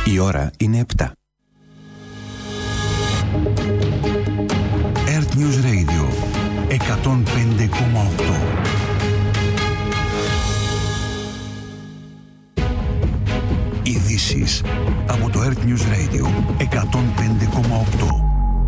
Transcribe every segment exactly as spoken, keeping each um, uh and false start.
Η ώρα είναι επτά. Earth News Radio εκατόν πέντε κόμμα οκτώ. Ειδήσεις από το Earth News Radio εκατόν πέντε κόμμα οκτώ.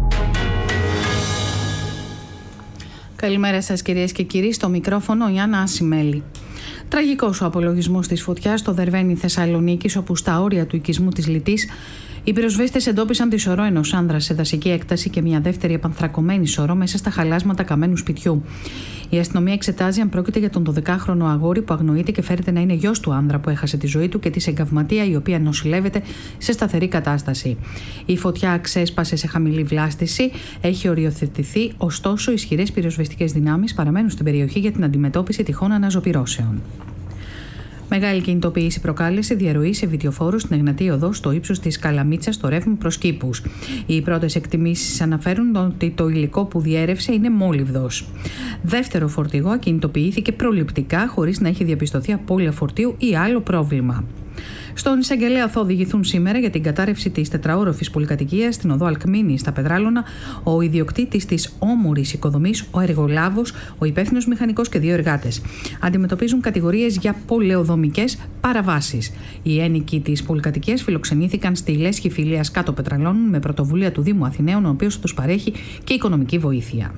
Καλημέρα σας κυρίες και κύριοι, στο μικρόφωνο η Άννα Ασημέλη. Τραγικός ο απολογισμός της φωτιάς στο Δερβαίνη Θεσσαλονίκης, όπου στα όρια του οικισμού της Λιτής οι πυροσβέστες εντόπισαν τη σωρό ενός άνδρα σε δασική έκταση και μια δεύτερη επανθρακωμένη σωρό μέσα στα χαλάσματα καμένου σπιτιού. Η αστυνομία εξετάζει αν πρόκειται για τον δωδεκάχρονο αγόρι που αγνοείται και φέρεται να είναι γιος του άνδρα που έχασε τη ζωή του και τη εγκαυματία η οποία νοσηλεύεται σε σταθερή κατάσταση. Η φωτιά ξέσπασε σε χαμηλή βλάστηση, έχει οριοθετηθεί, ωστόσο ισχυρές πυροσβεστικές δυνάμεις παραμένουν στην περιοχή για την αντιμετώπιση τυχόν αναζωπυρώσεων. Μεγάλη κινητοποίηση προκάλεσε διαρροή σε βιτιοφόρου στην Εγνατή Οδό στο ύψος της Καλαμίτσας στο ρεύμα προς Κήπους. Οι πρώτες εκτιμήσεις αναφέρουν ότι το υλικό που διέρευσε είναι μόλιβδος. Δεύτερο φορτηγό ακινητοποιήθηκε προληπτικά χωρίς να έχει διαπιστωθεί απώλεια φορτίου ή άλλο πρόβλημα. Στον εισαγγελέα θα οδηγηθούν σήμερα για την κατάρρευση της τετραόροφης πολυκατοικίας στην οδό Αλκμήνη στα Πεδράλωνα ο ιδιοκτήτης της όμορης οικοδομής, ο εργολάβος, ο υπεύθυνος μηχανικός και δύο εργάτες. Αντιμετωπίζουν κατηγορίες για πολεοδομικές παραβάσεις. Οι ένοικοι της πολυκατοικίας φιλοξενήθηκαν στη Λέσχη Φιλίας κάτω Πετραλώνων με πρωτοβουλία του Δήμου Αθηναίων, ο οποίος τους παρέχει και οικονομική βοήθεια.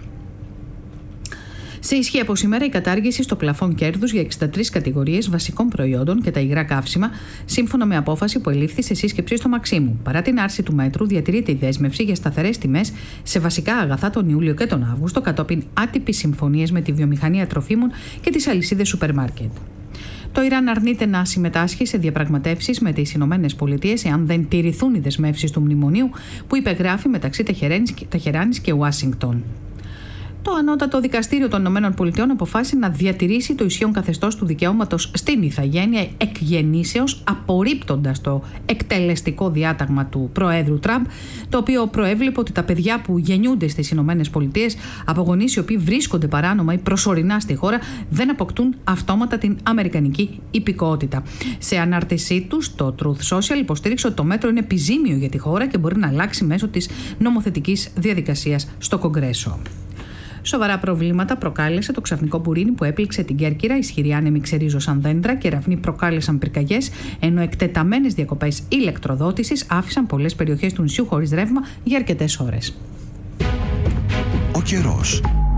Σε ισχύ από σήμερα η κατάργηση στο πλαφόν κέρδους για εξήντα τρεις κατηγορίες βασικών προϊόντων και τα υγρά καύσιμα, σύμφωνα με απόφαση που ελήφθη σε σύσκεψη στο Μαξίμου. Παρά την άρση του μέτρου, διατηρείται η δέσμευση για σταθερές τιμές σε βασικά αγαθά τον Ιούλιο και τον Αύγουστο, κατόπιν άτυπης συμφωνίας με τη βιομηχανία τροφίμων και τις αλυσίδες σούπερ μάρκετ. Το Ιράν αρνείται να συμμετάσχει σε διαπραγματεύσεις με τις Ηνωμένες Πολιτείες εάν δεν τηρηθούν οι δεσμεύσεις του μνημονίου που υπεγράφει μεταξύ Τεχεράνης και Ουάσιγκτον. Το Ανώτατο Δικαστήριο των Ηνωμένων Πολιτειών αποφάσισε να διατηρήσει το ισχύον καθεστώς του δικαιώματος στην ηθαγένεια εκ γεννήσεως, απορρίπτοντας το εκτελεστικό διάταγμα του Προέδρου Τραμπ, το οποίο προέβλεπε ότι τα παιδιά που γεννιούνται στις Ηνωμένες Πολιτείες από γονείς οι οποίοι βρίσκονται παράνομα ή προσωρινά στη χώρα δεν αποκτούν αυτόματα την αμερικανική υπηκότητα. Σε ανάρτησή τους, το Truth Social υποστήριξε ότι το μέτρο είναι επιζήμιο για τη χώρα και μπορεί να αλλάξει μέσω της νομοθετικής διαδικασίας στο Κογκρέσο. Σοβαρά προβλήματα προκάλεσε το ξαφνικό μπουρίνι που έπληξε την Κέρκυρα. Ισχυροί άνεμοι ξερίζωσαν δέντρα, κεραυνοί προκάλεσαν πυρκαγιές, ενώ εκτεταμένες διακοπές ηλεκτροδότησης άφησαν πολλές περιοχές του νησιού χωρίς ρεύμα για αρκετές ώρες. Ο καιρός.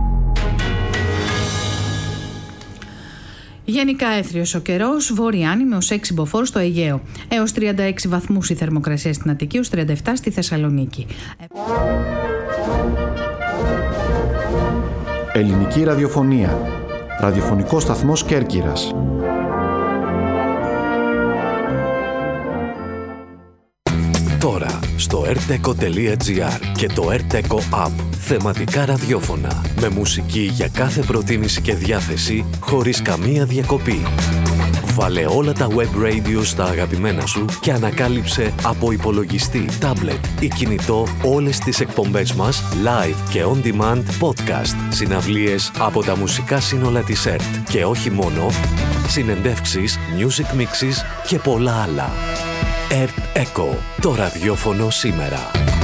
Γενικά έθριος ο καιρός, βόρεια άνεμη ως έξι μποφόρ στο Αιγαίο. Έως τριάντα έξι βαθμούς η θερμοκρασία στην Αττική, ως τριάντα επτά στη Θεσσαλονίκη. Ελληνική ραδιοφωνία. Ραδιοφωνικός σταθμός Κέρκυρας. Τώρα στο erteco τελεία gr και το erteco app. Θεματικά ραδιόφωνα με μουσική για κάθε προτίμηση και διάθεση χωρίς καμία διακοπή. Βάλε όλα τα web radio στα αγαπημένα σου και ανακάλυψε από υπολογιστή, τάμπλετ ή κινητό όλες τις εκπομπές μας live και on demand podcast, συναυλίες από τα μουσικά σύνολα της ΕΡΤ και όχι μόνο, συνεντεύξεις, music mixes και πολλά άλλα. ΕΡΤ Echo, το ραδιόφωνο σήμερα.